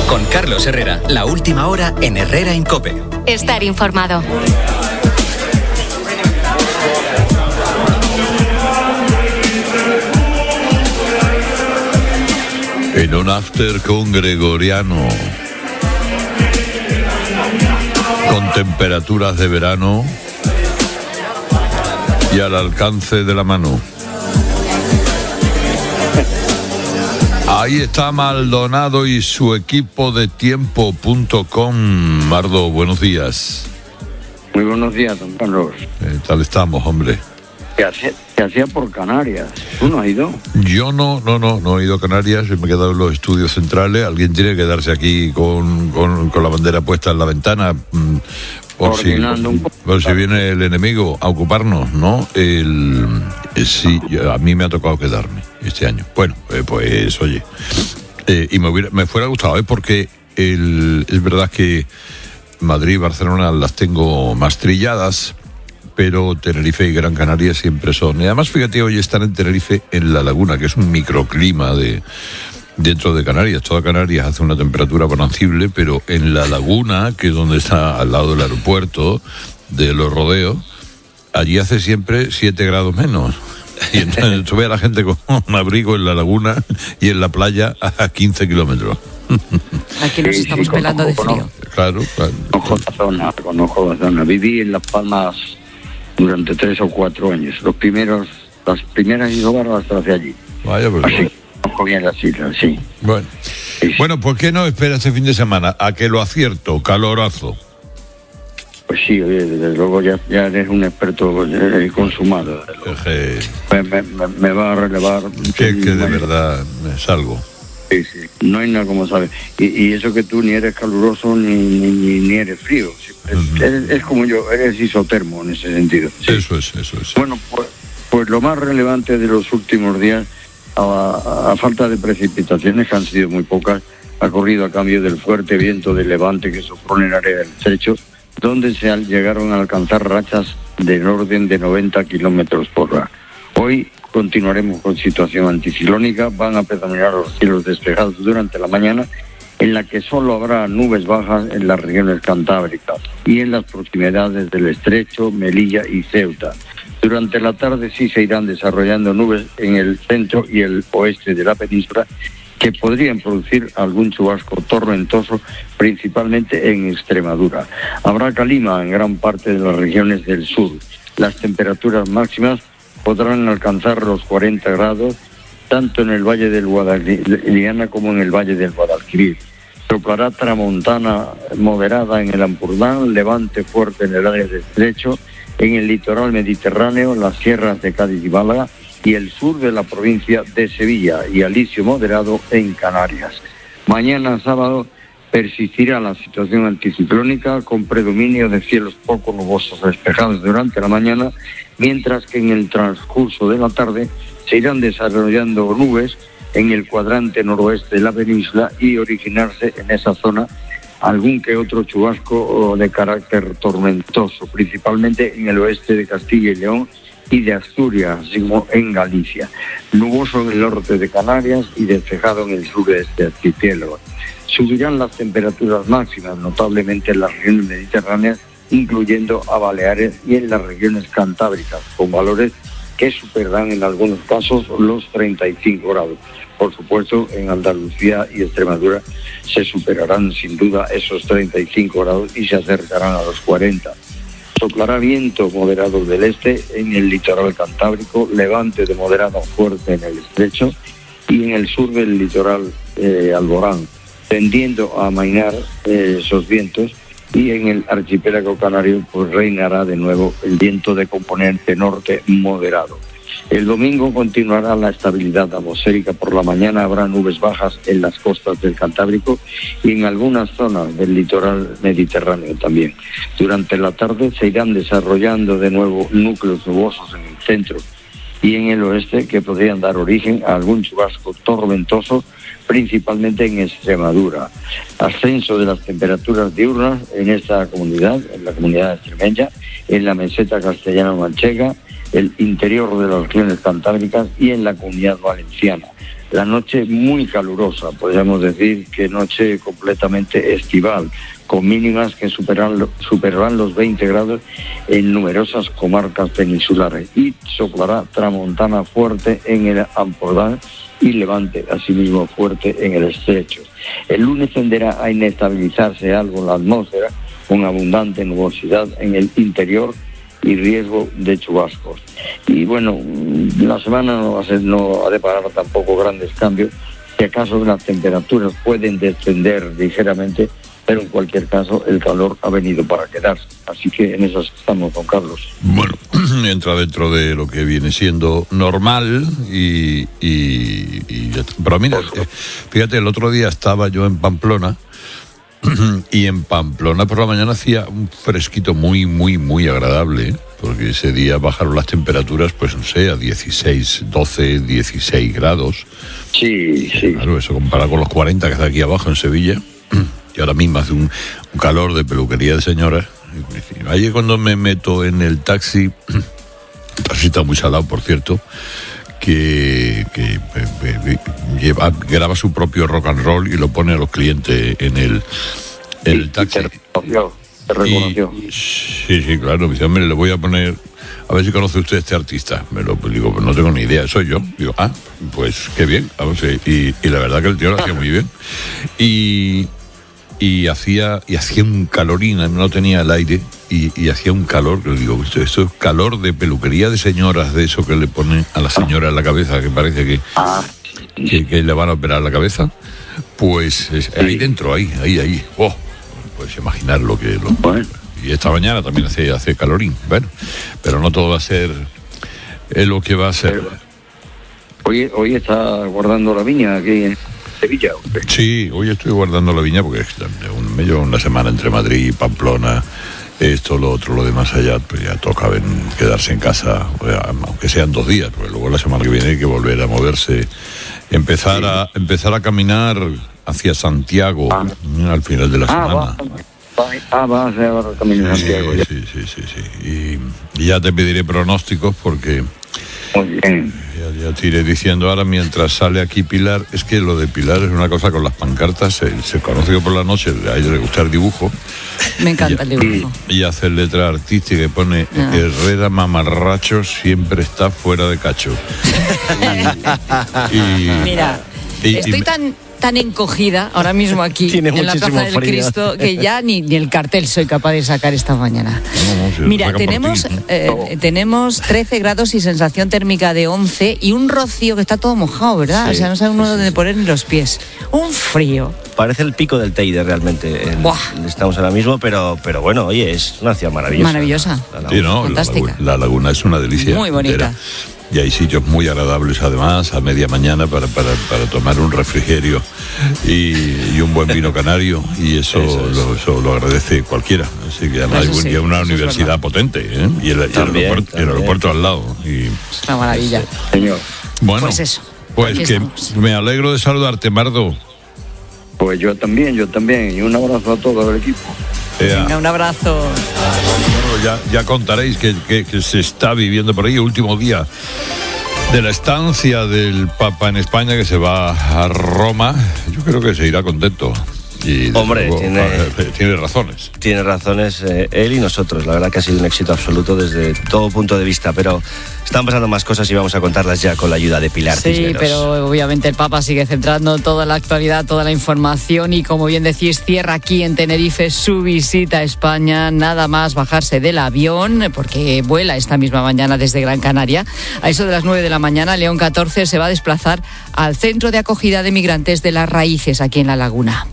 Con Carlos Herrera, la última hora en Herrera en COPE. Estar informado. En un after con Gregoriano, con temperaturas de verano y al alcance de la mano. Ahí está Maldonado y su equipo de tiempo.com. Mardo, buenos días. Muy buenos días, don Carlos. ¿Qué tal estamos, hombre? ¿Qué hacía por Canarias? ¿Tú no has ido? Yo no he ido a Canarias, me he quedado en los estudios centrales. Alguien tiene que quedarse aquí con la bandera puesta en la ventana, por si viene el enemigo a ocuparnos, ¿no? Sí, a mí me ha tocado quedarme este año. Bueno, pues oye, y me fuera gustado, porque es verdad que Madrid y Barcelona las tengo más trilladas, pero Tenerife y Gran Canaria siempre son. Y además, fíjate, hoy están en Tenerife, en La Laguna, que es un microclima dentro de Canarias. Toda Canarias hace una temperatura bonancible, pero en La Laguna, que es donde está al lado del aeropuerto de Los Rodeos, allí hace siempre 7 grados menos. Y entonces tú ves a la gente con un abrigo en La Laguna y en la playa a 15 kilómetros. Aquí nos estamos pelando de frío. Claro. Conozco la zona. Viví en Las Palmas durante 3 o 4 años. Las primeras islas hasta hacia allí. Vaya, pues. Así conozco bien las islas, sí. Bueno, ¿por qué no espera este fin de semana a que lo acierto? Calorazo. Pues sí, oye, desde luego ya eres un experto consumado. Me va a relevar. Que de verdad me salgo. Sí, no hay nada como sabes. Y eso que tú ni eres caluroso ni eres frío. Es como yo, eres isotermo en ese sentido. Sí. Eso es. Bueno, pues lo más relevante de los últimos días, a falta de precipitaciones, que han sido muy pocas, ha corrido a cambio del fuerte viento de levante que sopló en el área del estrecho, donde llegaron a alcanzar rachas del orden de 90 kilómetros por hora. Hoy continuaremos con situación anticiclónica, van a predominar los cielos despejados durante la mañana, en la que solo habrá nubes bajas en las regiones cantábricas y en las proximidades del estrecho, Melilla y Ceuta. Durante la tarde sí se irán desarrollando nubes en el centro y el oeste de la península, que podrían producir algún chubasco tormentoso, principalmente en Extremadura. Habrá calima en gran parte de las regiones del sur. Las temperaturas máximas podrán alcanzar los 40 grados, tanto en el Valle del Guadalquivir como en el Valle del Guadalquivir. Soplará tramontana moderada en el Ampurdán, levante fuerte en el área del estrecho, en el litoral mediterráneo, las sierras de Cádiz y Málaga, y el sur de la provincia de Sevilla, y alisio moderado en Canarias. Mañana sábado persistirá la situación anticiclónica con predominio de cielos poco nubosos despejados durante la mañana, mientras que en el transcurso de la tarde se irán desarrollando nubes en el cuadrante noroeste de la península y originarse en esa zona algún que otro chubasco de carácter tormentoso, principalmente en el oeste de Castilla y León y de Asturias, así como en Galicia. Nuboso en el norte de Canarias y despejado en el sur de este archipiélago. Subirán las temperaturas máximas notablemente en las regiones mediterráneas, incluyendo a Baleares y en las regiones cantábricas, con valores que superarán en algunos casos los 35 grados. Por supuesto, en Andalucía y Extremadura se superarán sin duda esos 35 grados y se acercarán a los 40. Soplará viento moderado del este en el litoral cantábrico, levante de moderado fuerte en el estrecho y en el sur del litoral Alborán, tendiendo a amainar esos vientos, y en el archipiélago canario pues reinará de nuevo el viento de componente norte moderado. El domingo continuará la estabilidad atmosférica. Por la mañana habrá nubes bajas en las costas del Cantábrico y en algunas zonas del litoral mediterráneo también. Durante la tarde se irán desarrollando de nuevo núcleos nubosos en el centro y en el oeste que podrían dar origen a algún chubasco tormentoso, principalmente en Extremadura. Ascenso de las temperaturas diurnas en esta comunidad, en la comunidad extremeña, en la meseta castellano-manchega, el interior de las regiones cantábricas y en la comunidad valenciana. la noche muy calurosa, podríamos decir que noche completamente estival, con mínimas que superarán los 20 grados en numerosas comarcas peninsulares, y soplará tramontana fuerte en el Ampurdán y levante, asimismo fuerte en el estrecho. El lunes tenderá a inestabilizarse algo la atmósfera, con abundante nubosidad en el interior y riesgo de chubascos. Y bueno, la semana no va a deparar tampoco grandes cambios, si acaso las temperaturas pueden descender ligeramente, pero en cualquier caso el calor ha venido para quedarse. Así que en eso estamos, don Carlos. Bueno, entra dentro de lo que viene siendo normal pero mira, fíjate, el otro día estaba yo en Pamplona, y en Pamplona por la mañana hacía un fresquito muy, muy, muy agradable, porque ese día bajaron las temperaturas, pues no sé, a 16, 12, 16 grados. Sí. Claro, eso comparado con los 40 que está aquí abajo en Sevilla. Y ahora mismo hace un calor de peluquería de señoras. Ayer cuando me meto en el taxi está muy salado, por cierto, que graba su propio rock and roll y lo pone a los clientes en el taxi. Te reconoció. Sí, claro. Dice, hombre, le voy a poner, a ver si conoce usted a este artista. Digo, pues no tengo ni idea, soy yo. Digo, pues qué bien. Vamos, y la verdad que el tío lo hacía muy bien. Y hacía un calorín, no tenía el aire, y hacía un calor, que digo, esto es calor de peluquería de señoras, de eso que le ponen a la señora en la cabeza, que parece que le van a operar la cabeza. Pues ahí dentro, ahí. Puedes imaginar lo que... Bueno. Y esta mañana también hace calorín, bueno, pero no todo va a ser lo que va a ser. Hoy está guardando la viña aquí en Sevilla. Sí, hoy estoy guardando la viña porque me llevo una semana entre Madrid y Pamplona, esto, lo otro, lo demás allá, pues ya toca quedarse en casa, aunque sean 2 días, porque luego la semana que viene hay que volver a moverse, empezar a caminar hacia Santiago al final de la semana. Va a hacer camino a Santiago. Sí. Y ya te pediré pronósticos porque... Muy bien. Ya te iré diciendo ahora mientras sale aquí Pilar. Es que lo de Pilar es una cosa con las pancartas. Se conoce que por la noche a ella le gusta el dibujo. Me encanta el dibujo. Y hace letra artística que pone Herrera Mamarracho siempre está fuera de cacho. Mira, estoy tan encogida ahora mismo aquí en la Plaza del Cristo que ya ni el cartel soy capaz de sacar esta mañana. Mira, tenemos 13 grados y sensación térmica de 11 y un rocío que está todo mojado, ¿verdad? Sí, o sea, no sabe uno dónde poner ni los pies. Un frío. Parece el pico del Teide realmente. Estamos ahora mismo, pero bueno, oye, es una ciudad maravillosa. Maravillosa. Sí, ¿no? Fantástica. La laguna es una delicia. Muy bonita. Y hay sitios muy agradables además a media mañana para tomar un refrigerio y un buen vino canario, y eso lo agradece cualquiera. Así que además hay una universidad potente, ¿eh? y el aeropuerto al lado. Es una maravilla. Señor. Bueno, pues eso. Pues que estamos. Me alegro de saludarte, Mardo. Pues yo también, y un abrazo a todo el equipo. Venga, un abrazo. Bueno, ya contaréis que se está viviendo por ahí, último día de la estancia del Papa en España, que se va a Roma. Yo creo que se irá contento. Y hombre, tiene razones. Tiene razones él y nosotros. La verdad que ha sido un éxito absoluto desde todo punto de vista, pero están pasando más cosas y vamos a contarlas ya con la ayuda de Pilar Cisneros. Sí, pero obviamente el Papa sigue centrando toda la actualidad, toda la información, y como bien decís, cierra aquí en Tenerife su visita a España, nada más bajarse del avión, porque vuela esta misma mañana desde Gran Canaria. A eso de las 9 de la mañana, León XIV se va a desplazar al Centro de Acogida de Migrantes de Las Raíces, aquí en La Laguna.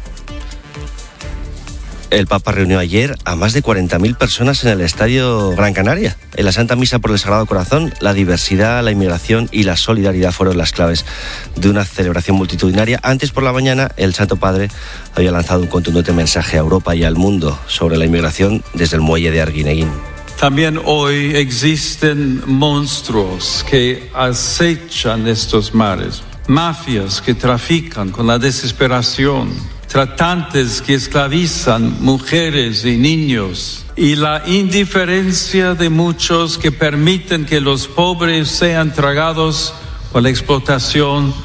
El Papa reunió ayer a más de 40.000 personas en el Estadio Gran Canaria. En la Santa Misa por el Sagrado Corazón, la diversidad, la inmigración y la solidaridad fueron las claves de una celebración multitudinaria. Antes por la mañana, el Santo Padre había lanzado un contundente mensaje a Europa y al mundo sobre la inmigración desde el muelle de Arguineguín. También hoy existen monstruos que acechan estos mares, mafias que trafican con la desesperación, tratantes que esclavizan mujeres y niños, y la indiferencia de muchos que permiten que los pobres sean tragados por la explotación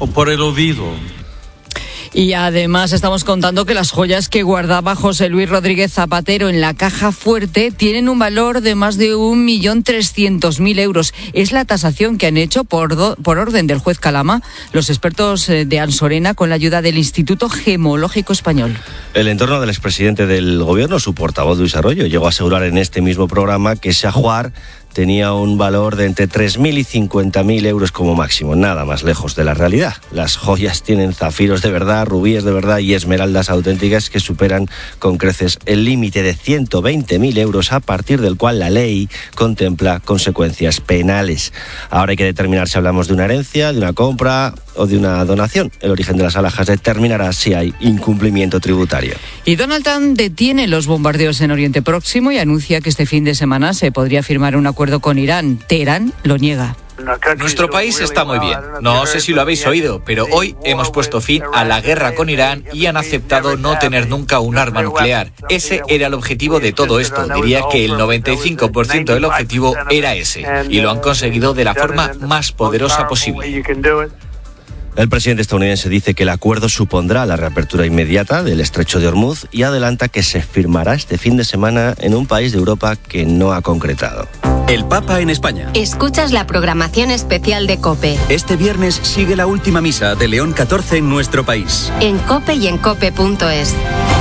o por el olvido. Y además estamos contando que las joyas que guardaba José Luis Rodríguez Zapatero en la caja fuerte tienen un valor de más de 1.300.000 euros. Es la tasación que han hecho por orden del juez Calama los expertos de Ansorena con la ayuda del Instituto Gemológico Español. El entorno del expresidente del gobierno, su portavoz Luis Arroyo, llegó a asegurar en este mismo programa que ese ajuar tenía un valor de entre 3.000 y 50.000 euros como máximo, nada más lejos de la realidad. Las joyas tienen zafiros de verdad, rubíes de verdad y esmeraldas auténticas que superan con creces el límite de 120.000 euros, a partir del cual la ley contempla consecuencias penales. Ahora hay que determinar si hablamos de una herencia, de una compra o de una donación. El origen de las alhajas determinará si hay incumplimiento tributario. Y Donald Trump detiene los bombardeos en Oriente Próximo y anuncia que este fin de semana se podría firmar un acuerdo con Irán. Teherán lo niega. Nuestro país está muy bien. No sé si lo habéis oído, pero hoy hemos puesto fin a la guerra con Irán y han aceptado no tener nunca un arma nuclear. Ese era el objetivo de todo esto. Diría que el 95% del objetivo era ese. Y lo han conseguido de la forma más poderosa posible. El presidente estadounidense dice que el acuerdo supondrá la reapertura inmediata del estrecho de Hormuz y adelanta que se firmará este fin de semana en un país de Europa que no ha concretado. El Papa en España. Escuchas la programación especial de COPE. Este viernes sigue la última misa de León XIV en nuestro país. En COPE y en COPE.es.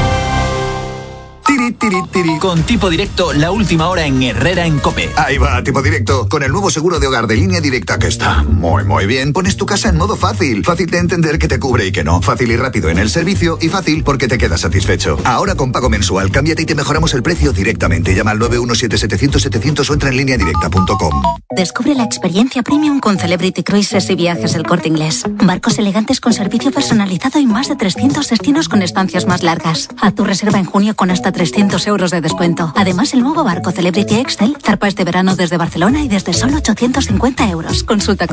Con Tipo Directo, la última hora en Herrera en COPE. Ahí va, Tipo Directo, con el nuevo seguro de hogar de Línea Directa que está muy bien. Pones tu casa en modo fácil. Fácil de entender que te cubre y que no. Fácil y rápido en el servicio y fácil porque te quedas satisfecho. Ahora con pago mensual, cámbiate y te mejoramos el precio directamente. Llama al 917-700-700 o entra en lineadirecta.com. Descubre la experiencia premium con Celebrity Cruises y Viajes El Corte Inglés. Barcos elegantes con servicio personalizado y más de 300 destinos con estancias más largas. Haz tu reserva en junio con hasta 300 euros de descuento. Además, el nuevo barco Celebrity Excel zarpa este verano desde Barcelona y desde solo 850 euros. Consulta